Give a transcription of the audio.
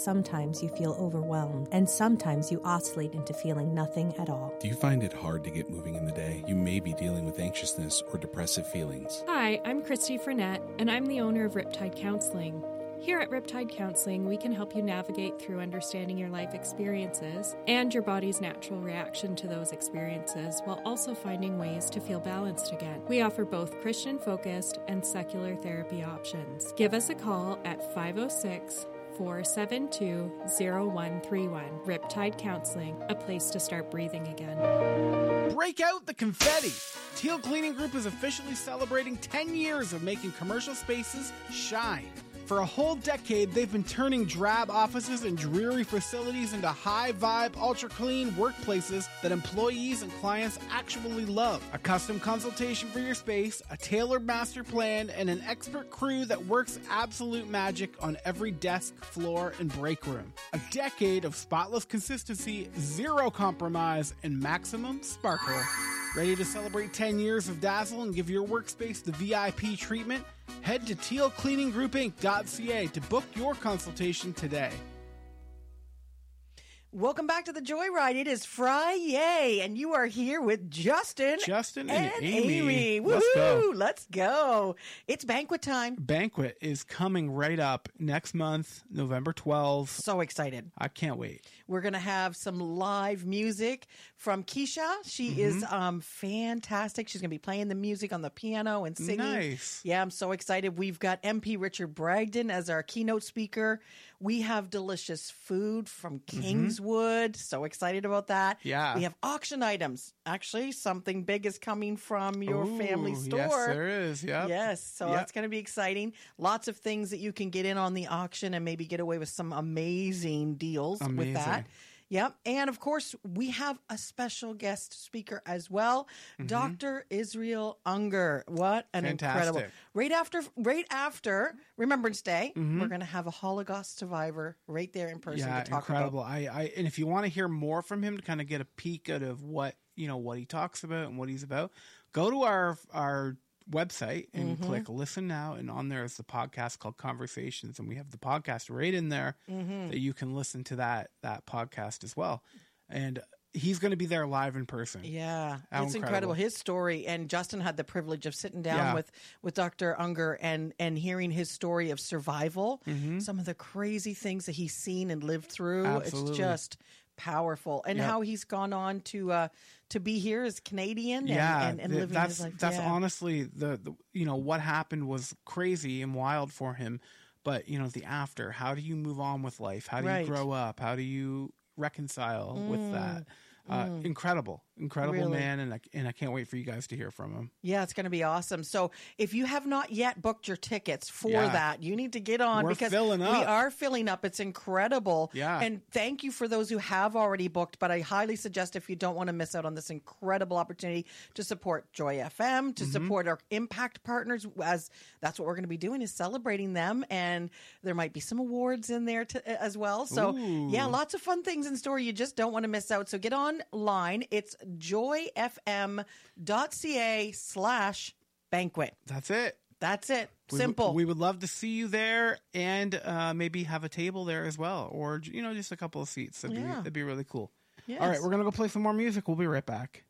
sometimes you feel overwhelmed, and sometimes you oscillate into feeling nothing at all. Do you find it hard to get moving in the day? You may be dealing with anxiousness or depressive feelings. Hi, I'm Christy Frenette, and I'm the owner of Riptide Counseling. Here at Riptide Counseling, we can help you navigate through understanding your life experiences and your body's natural reaction to those experiences, while also finding ways to feel balanced again. We offer both Christian-focused and secular therapy options. Give us a call at 506-472-0131. Riptide Counseling, a place to start breathing again. Break out the confetti! Teal Cleaning Group is officially celebrating 10 years of making commercial spaces shine. For a whole decade, they've been turning drab offices and dreary facilities into high-vibe, ultra-clean workplaces that employees and clients actually love. A custom consultation for your space, a tailored master plan, and an expert crew that works absolute magic on every desk, floor, and break room. A decade of spotless consistency, zero compromise, and maximum sparkle. Ready to celebrate 10 years of Dazzle and give your workspace the VIP treatment? Head to tealcleaninggroupinc.ca to book your consultation today. Welcome back to the Joyride. It is Friday, and you are here with Justin and Amy. Woo-hoo! Let's go. Let's go. It's banquet time. Banquet is coming right up next month, November 12th. So excited. I can't wait. We're going to have some live music from Keisha. She is fantastic. She's going to be playing the music on the piano and singing. Nice. Yeah, I'm so excited. We've got MP Richard Bragdon as our keynote speaker. We have delicious food from Kingswood. So excited about that. Yeah. We have auction items. Actually, something big is coming from your family store. Yes, there is. Yep. Yes, so that's going to be exciting. Lots of things that you can get in on the auction and maybe get away with some amazing deals with that. Yep. And of course, we have a special guest speaker as well, Dr. Israel Unger. What an incredible. Right after Remembrance Day, we're going to have a Holocaust survivor right there in person to talk incredible. about. And if you want to hear more from him to kind of get a peek out of what he talks about and what he's about, go to our website and click listen now, and on there is the podcast called Conversations, and we have the podcast right in there that you can listen to that podcast as well. And he's going to be there live in person. Yeah, it's incredible. His story, and Justin had the privilege of sitting down with Dr. Unger and hearing his story of survival, some of the crazy things that he's seen and lived through. Absolutely. It's just powerful, and how he's gone on to be here as Canadian and living his life. That's honestly the what happened was crazy and wild for him, but the after. How do you move on with life? How do you grow up? How do you reconcile with that? Incredible really. Man, and I can't wait for you guys to hear from him. Yeah, it's going to be awesome. So if you have not yet booked your tickets for that, you need to get on because we are filling up. It's incredible. Yeah. And thank you for those who have already booked, but I highly suggest if you don't want to miss out on this incredible opportunity to support Joy FM, to support our impact partners, as that's what we're going to be doing, is celebrating them, and there might be some awards in there as well. So lots of fun things in store. You just don't want to miss out. So get online. It's joyfm.ca/banquet. That's it. Simple. We would love to see you there, and maybe have a table there as well, or just a couple of seats. That'd be really cool. Yes. All right, we're gonna go play some more music. We'll be right back.